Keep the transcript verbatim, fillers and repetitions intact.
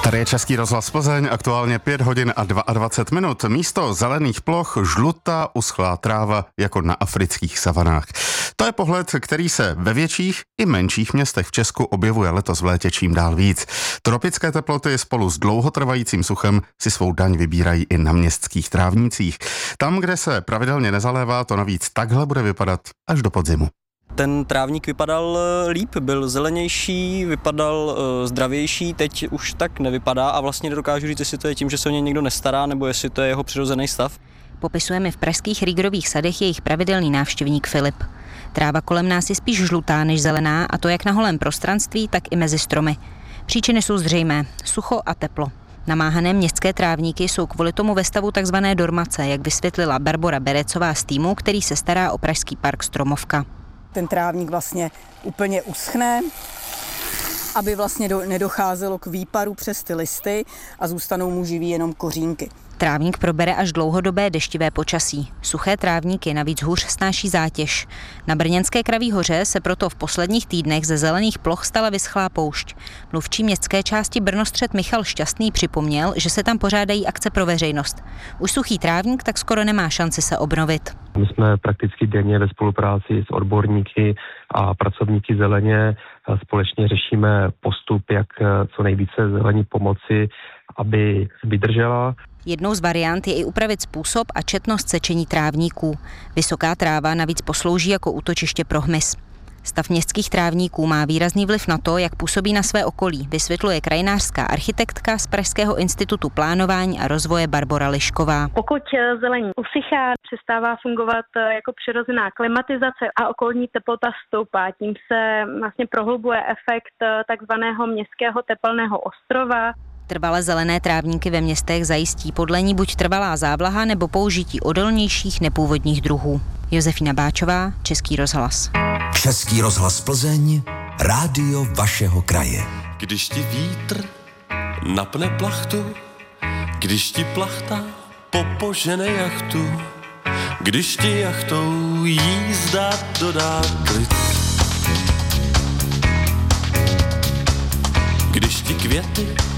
Tady je Český rozhlas Plzeň, aktuálně pět hodin a dvacet dva minut. Místo zelených ploch žlutá uschlá tráva jako na afrických savanách. To je pohled, který se ve větších i menších městech v Česku objevuje letos v létě čím dál víc. Tropické teploty spolu s dlouhotrvajícím suchem si svou daň vybírají i na městských trávnících. Tam, kde se pravidelně nezalévá, to navíc takhle bude vypadat až do podzimu. Ten trávník vypadal líp, byl zelenější, vypadal uh, zdravější, teď už tak nevypadá a vlastně nedokážu říct, jestli to je tím, že se o něj někdo nestará, nebo jestli to je jeho přirozený stav. Popisujeme v pražských Rýgerových sadech jejich pravidelný návštěvník Filip. Tráva kolem nás je spíš žlutá než zelená, a to jak na holém prostranství, tak i mezi stromy. Příčiny jsou zřejmé, sucho a teplo. Namáhané městské trávníky jsou kvůli tomu ve stavu takzvané dormace, jak vysvětlila Barbora Berecová z týmu, který se stará o pražský park Stromovka. Ten trávník vlastně úplně uschne, aby vlastně do, nedocházelo k výparu přes ty listy a zůstanou mu živý jenom kořínky. Trávník probere až dlouhodobé deštivé počasí. Suché trávníky navíc hůř snáší zátěž. Na brněnské Kraví hoře se proto v posledních týdnech ze zelených ploch stala vyschlá poušť. Mluvčí městské části Brnostřed Michal Šťastný připomněl, že se tam pořádají akce pro veřejnost. Už suchý trávník tak skoro nemá šanci se obnovit. My jsme prakticky denně ve spolupráci s odborníky a pracovníky zeleně společně řešíme postup, jak co nejvíce zelení pomoci, aby vydržela. Jednou z variant je i upravit způsob a četnost sečení trávníků. Vysoká tráva navíc poslouží jako útočiště pro hmyz. Stav městských trávníků má výrazný vliv na to, jak působí na své okolí, vysvětluje krajinářská architektka z Pražského institutu plánování a rozvoje Barbora Lišková. Pokud zelení usychá, přestává fungovat jako přirozená klimatizace a okolní teplota stoupá. Tím se vlastně prohlubuje efekt takzvaného městského tepelného ostrova. Trvale zelené trávníky ve městech zajistí podle ní buď trvalá závlaha nebo použití odolnějších nepůvodních druhů. Josefína Báčová, Český rozhlas. Český rozhlas Plzeň, rádio vašeho kraje. Když ti vítr napne plachtu, když ti plachta popožene jachtu, když ti jachtou jízda dodá klid, když ti květy